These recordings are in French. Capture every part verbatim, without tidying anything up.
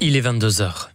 Il est vingt-deux heures.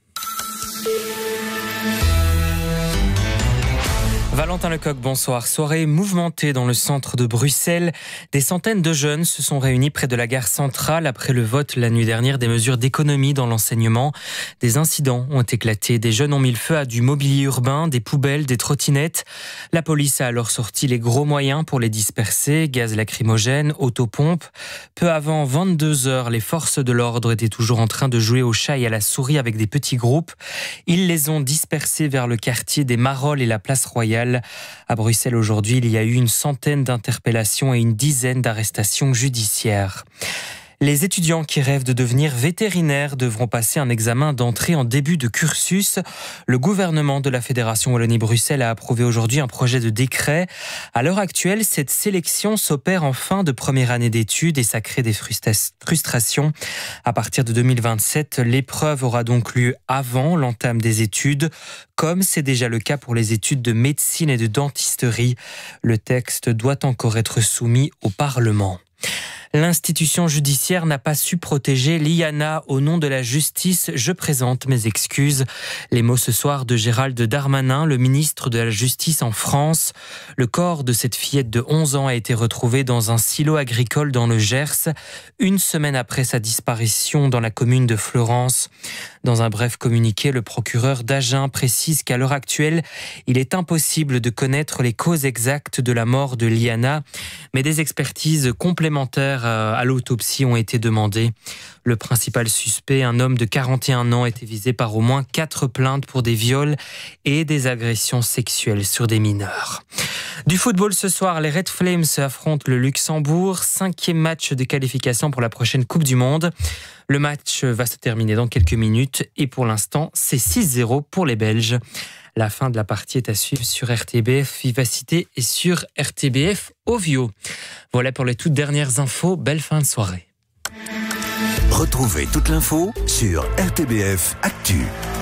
Valentin Lecoq, bonsoir. Soirée mouvementée dans le centre de Bruxelles. Des centaines de jeunes se sont réunis près de la gare centrale après le vote la nuit dernière des mesures d'économie dans l'enseignement. Des incidents ont éclaté. Des jeunes ont mis le feu à du mobilier urbain, des poubelles, des trottinettes. La police a alors sorti les gros moyens pour les disperser. Gaz lacrymogène, autopompe. Peu avant vingt-deux heures, les forces de l'ordre étaient toujours en train de jouer au chat et à la souris avec des petits groupes. Ils les ont dispersés vers le quartier des Marolles et la place Royale. À Bruxelles aujourd'hui, il y a eu une centaine d'interpellations et une dizaine d'arrestations judiciaires. Les étudiants qui rêvent de devenir vétérinaires devront passer un examen d'entrée en début de cursus. Le gouvernement de la Fédération Wallonie-Bruxelles a approuvé aujourd'hui un projet de décret. À l'heure actuelle, cette sélection s'opère en fin de première année d'études et ça crée des frustrations. À partir de deux mille vingt-sept, l'épreuve aura donc lieu avant l'entame des études, comme c'est déjà le cas pour les études de médecine et de dentisterie. Le texte doit encore être soumis au Parlement. L'institution judiciaire n'a pas su protéger Liana. Au nom de la justice, je présente mes excuses. Les mots ce soir de Gérald Darmanin, le ministre de la Justice en France. Le corps de cette fillette de onze ans a été retrouvé dans un silo agricole dans le Gers, une semaine après sa disparition dans la commune de Fleurance. Dans un bref communiqué, le procureur d'Agen précise qu'à l'heure actuelle, il est impossible de connaître les causes exactes de la mort de Liana, mais des expertises complémentaires à l'autopsie ont été demandées. Le principal suspect, un homme de quarante et un ans, était visé par au moins quatre plaintes pour des viols et des agressions sexuelles sur des mineurs. Du football ce soir, les Red Flames affrontent le Luxembourg, cinquième match de qualification pour la prochaine Coupe du Monde. Le match va se terminer dans quelques minutes et pour l'instant, c'est six zéro pour les Belges. La fin de la partie est à suivre sur R T B F Vivacité et sur R T B F Ovio. Voilà pour les toutes dernières infos. Belle fin de soirée. Retrouvez toute l'info sur R T B F Actu.